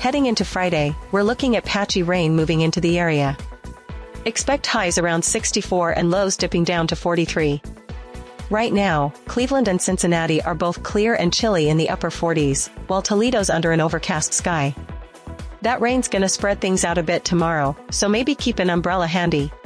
Heading into Friday, we're looking at patchy rain moving into the area. Expect highs around 64 and lows dipping down to 43. Right now, Cleveland and Cincinnati are both clear and chilly in the upper 40s, while Toledo's under an overcast sky. That rain's gonna spread things out a bit tomorrow, so maybe keep an umbrella handy.